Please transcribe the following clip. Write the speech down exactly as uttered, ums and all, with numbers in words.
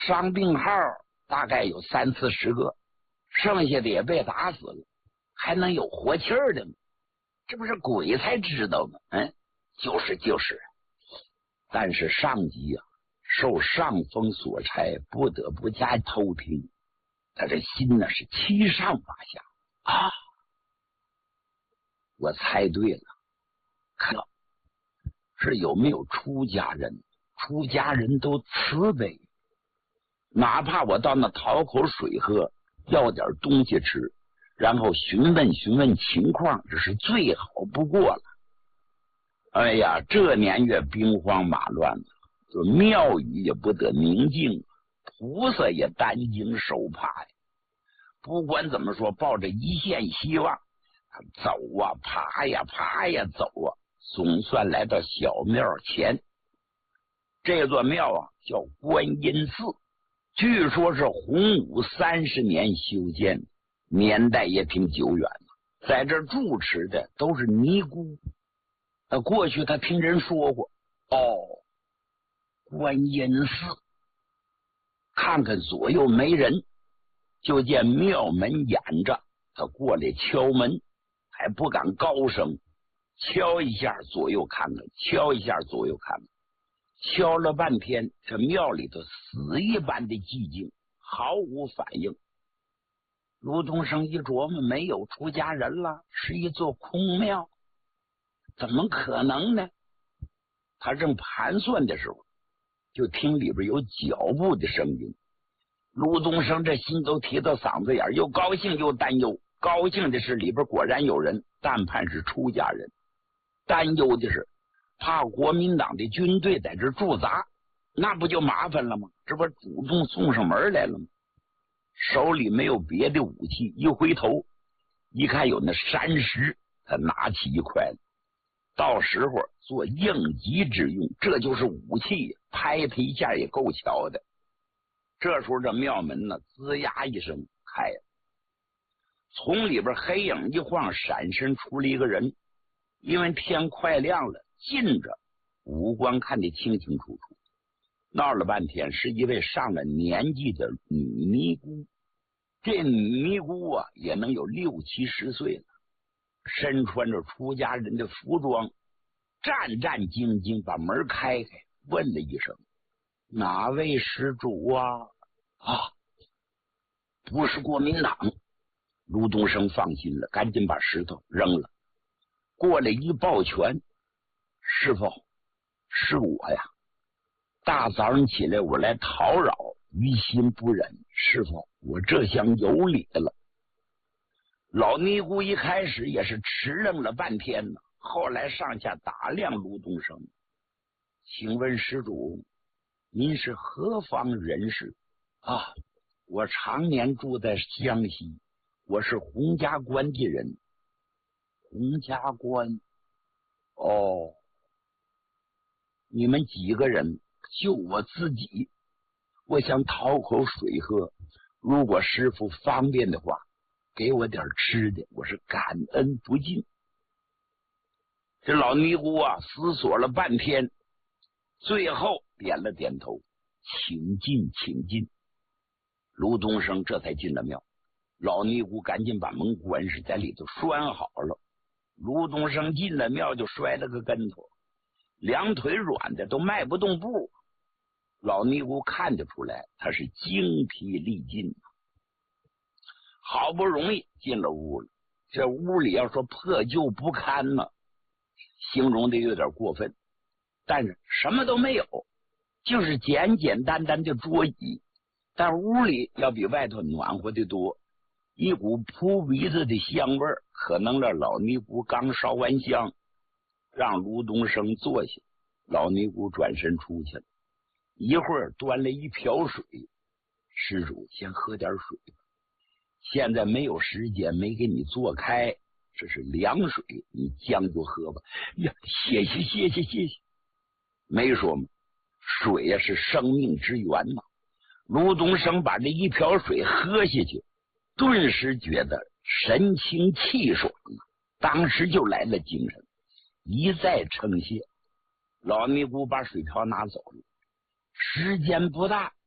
伤病号大概有三四十个，剩下的也被打死了，还能有活气儿的吗？这不是鬼才知道吗？嗯，就是就是。但是上级啊，受上峰所差，不得不加偷听。他这心呢是七上八下啊！我猜对了，看到是有没有出家人？出家人都慈悲，哪怕我到那讨口水喝，要点东西吃，然后询问询问情况，这是最好不过了。哎呀，这年月兵荒马乱的，这庙宇也不得宁静，菩萨也担惊受怕呀。不管怎么说，抱着一线希望，他走啊，爬呀，爬呀，走啊，总算来到小庙前。这座庙啊，叫观音寺，据说是洪武三十年修建，年代也挺久远了。在这住持的都是尼姑。呃，过去他听人说过，哦，观音寺，看看左右没人，就见庙门掩着，他过来敲门，还不敢高声，敲一下左右看看，敲一下左右看看，敲了半天，这庙里头死一般的寂静，毫无反应。卢东升一琢磨，没有出家人了，是一座空庙，怎么可能呢？他正盘算的时候，就听里边有脚步的声音。卢东升这心都提到嗓子眼，又高兴又担忧。高兴的是里边果然有人，但盼是出家人；担忧的是怕国民党的军队在这驻扎，那不就麻烦了吗？这不主动送上门来了吗？手里没有别的武器，一回头一看有那山石，他拿起一块，到时候做应急之用，这就是武器，拍他一下也够瞧的。这时候这庙门呢，吱呀一声开了，从里边黑影一晃，闪身出了一个人。因为天快亮了，近着五官看得清清楚楚。闹了半天，是一位上了年纪的女尼姑。这女尼姑啊，也能有六七十岁了，身穿着出家人的服装，战战兢兢把门开开，问了一声：“哪位施主啊？”啊，不是国民党。卢东升放心了，赶紧把石头扔了，过来一抱拳：“师傅，是我呀，大早上起来我来讨扰，于心不忍，师傅，我这厢有礼了。”老尼姑一开始也是迟愣了半天呢，后来上下打量卢东升：“请问施主，您是何方人士？”“啊，我常年住在湘西，我是洪家关的人。”“洪家关？哦，你们几个人？”“就我自己，我想讨口水喝，如果师傅方便的话，给我点吃的，我是感恩不尽。”这老尼姑啊，思索了半天，最后点了点头：“请进，请进。”卢东升这才进了庙。老尼姑赶紧把门关上，在里头拴好了。卢东升进了庙就摔了个跟头，两腿软的都迈不动步。老尼姑看得出来，他是精疲力尽，好不容易进了屋了。这屋里要说破旧不堪呢，形容的有点过分，但是什么都没有，就是简简单单的桌椅，但屋里要比外头暖和的多，一股扑鼻子的香味儿，可能这老尼姑刚烧完香，让卢东升坐下。老尼姑转身出去了，一会儿端了一瓢水：“施主先喝点水吧，现在没有时间，没给你做开，这是凉水，你将就喝吧。”“呀，谢谢谢谢谢谢。”没说嘛，水呀是生命之源呐。卢东升把这一瓢水喝下去，顿时觉得神清气爽啊，当时就来了精神，一再称谢。老尼姑把水瓢拿走了，时间不大，